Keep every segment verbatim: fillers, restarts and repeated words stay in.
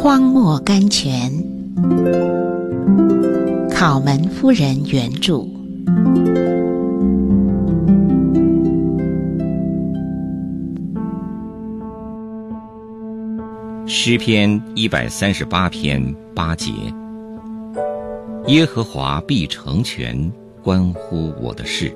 荒漠甘泉，考门夫人原著。 诗篇一百三十八篇八节：耶和华必成全关乎我的事。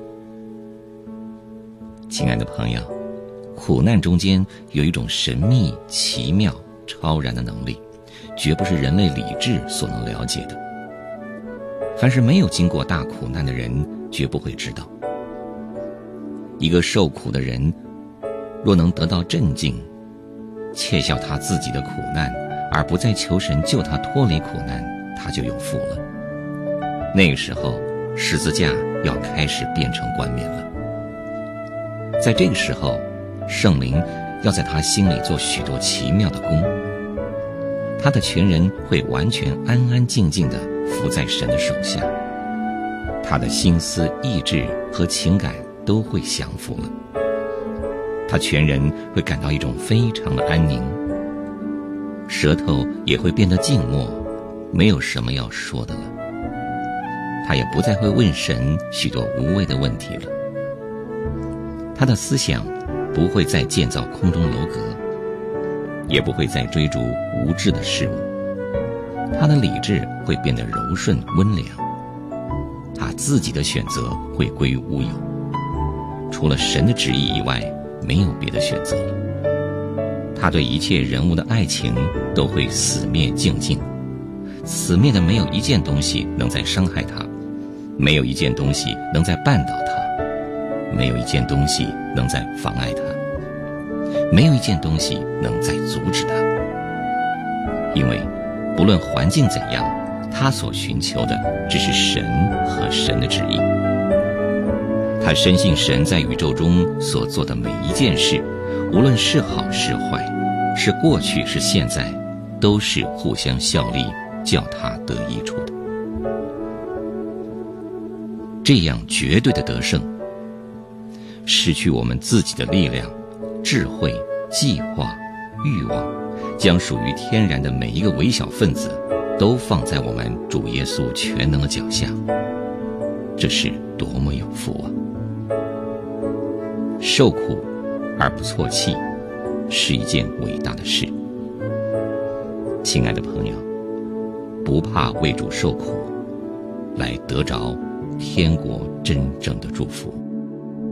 亲爱的朋友，苦难中间有一种神秘、奇妙、超然的能力，绝不是人类理智所能了解的。凡是没有经过大苦难的人，绝不会知道。一个受苦的人，若能得到镇静，窃笑他自己的苦难，而不再求神救他脱离苦难，他就有福了。那个时候，十字架要开始变成冠冕了。在这个时候，圣灵要在他心里做许多奇妙的工，他的全人会完全安安静静地伏在神的手下，他的心思意志和情感都会降服了，他全人会感到一种非常的安宁，舌头也会变得静默，没有什么要说的了。他也不再会问神许多无谓的问题了，他的思想不会再建造空中楼阁，也不会再追逐无知的事物，他的理智会变得柔顺温良，他自己的选择会归于无有，除了神的旨意以外，没有别的选择了。他对一切人物的爱情都会死灭净尽，死灭的没有一件东西能再伤害他，没有一件东西能再绊倒他，没有一件东西能再妨碍他，没有一件东西能再阻止他。因为不论环境怎样，他所寻求的只是神和神的旨意。他深信神在宇宙中所做的每一件事，无论是好是坏，是过去是现在，都是互相效力，叫他得益处的。这样绝对的得胜，失去我们自己的力量、智慧、计划、欲望，将属于天然的每一个微小分子都放在我们主耶稣全能的脚下，这是多么有福啊！受苦而不错气，是一件伟大的事。亲爱的朋友，不怕为主受苦，来得着天国真正的祝福。